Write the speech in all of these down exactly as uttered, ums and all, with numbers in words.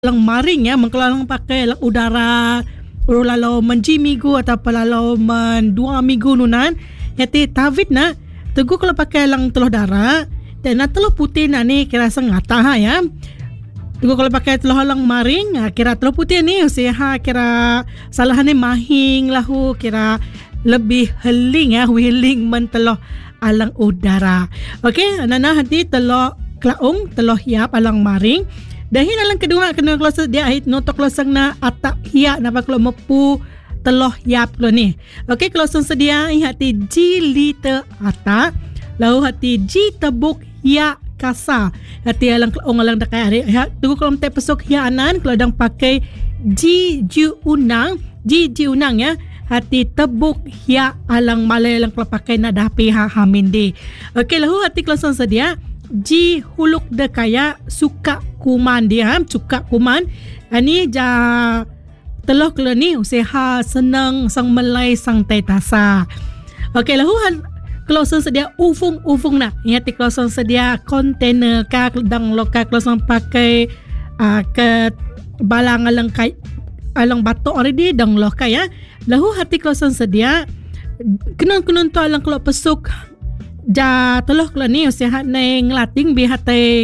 lang maring ya, mengkelang pakai lang udara lalau menji minggu atau lalau men dua minggu nunan yati tavit na tegu kalau pakai lang telur darah dan na telur putih na ni kira sengata ha ya. Tegu kalau pakai telur lang maring kira telur putih ni usia kira salahan ni mahing lahu kira lebih heling ya, heling men telur alang udara. Okey, nana hati telur klaung telur hiap alang maring. Dahin alang kedua kena kalau sedia hit notok kalau na atak hiap napa kalau mepu teloh hiap kalau ni. Okey, kalau sedia hati ji liter atak lalu hati ji tebuk hiap kasa. Hati alang klaung alang dekai hari tunggu kalau mte pesok hiap anan kalau dang pakai ji ju unang ji ji unang ya. Hati tebuk hiap alang malai alang kalau pakai nak dapi ha hamindi. Okey, lalu hati kalau sedia ji huluk dekaya suka kuman dia suka kuman ani ja teloh kalau ni usaha senang sang melai sang tetasa. Okey lahu kalau sedia ufung ufung nak ingat kalau sedia kontainer ka dang lokal kalau sang pakai uh, ke balang alang kai alang batok already dang lokal ya lahu hati kalau sedia kenon-kenon tu alang kalau pesuk ja teloh kalau ni usaha neng lating bi hati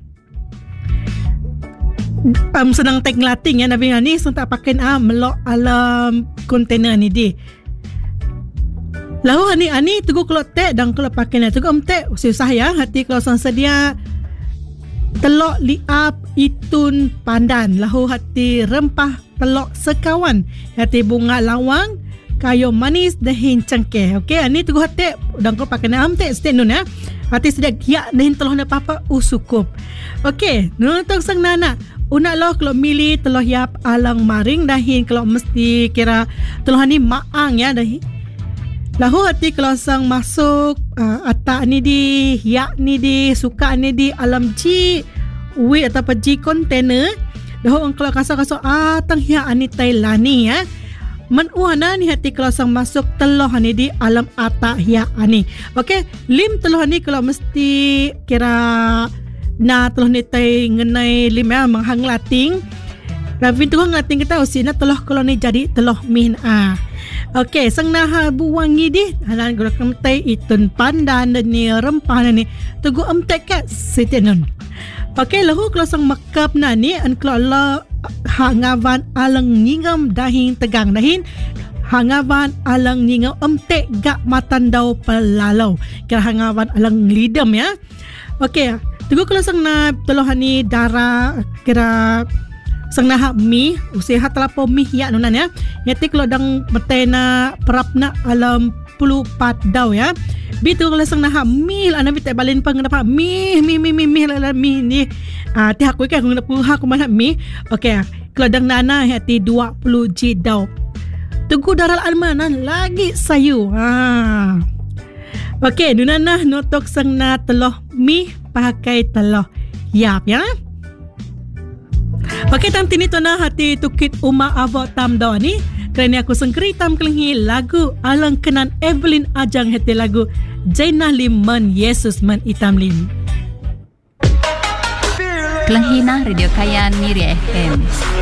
um, senang tek ngelating ya nabi ni senang tak pakai ah melok alam kontainer ni di. Lalu ani ani tugu kalau tek dan kalau pakai na tugu tek susah ya hati kalau sang sedia telok liap itun pandan lahu hati rempah telok sekawan hati bunga lawang kayu manis dahin cengkeh. Okey, ani tugu hati dan kalau pakai na amtek stek nun ya. Hati sedia giak dahin telur na papa usukup. Okey, nonton sang nana una loh kalau milih telur hiap alang maring dahin kalau mesti kira telur ni maang ya dahin. Lahu hati kalau sang masuk uh, atak ni di hiap ni di suka ni di alam ji wi atau ji kontainer lahu kalau kasar-kasar ah tang hiap ani Tailani ya. Menuana ni hati kalau sang masuk telur ni di alam atak hiap ani. Okey, lim telur ni kalau mesti kira na telah ni tay ngenai lima menghang lating. Ravin tu ngelating kita usina telah kalau ni jadi telah min a. Okey, sang nah buwangi di halan gulakam tay itun pandan dan ni rempah ni. Tugu amtek kat sitenun. Okey, lahu kalau sang makap na ni an kalau Allah hangavan alang ngingam dahin tegang dahin hangavan alang ngingam amtek gak matandau pelalau. Kira hangavan alang lidam ya. Okey, tunggu kalau sang na telohan ni darah kira sang na mi usia telapo mi ya nunan ya. Yati kalau dang betena perapna alam puluh pat dau ya. Bitu kalau sang na mi la nabi tak balin pang dapat mi mi mi mi mi la mi ni. Ah ti aku kan aku nak ha aku mana mi. Okey, kalau dang nana yati dua puluh ji dau. Tunggu darah almanan lagi sayu. Ha. Okey, nunana notok sang na teloh mi pakai teloh hiap ya. Okey, tam tini tona hati tukit uma avok tam do ni. Kerana aku sengkeri tam kelenghi lagu alang kenan Evelyn Ajang hati lagu Jainah Lim men Yesus men Itam Lim. Kelenghi na Radio Kayan Miri F M.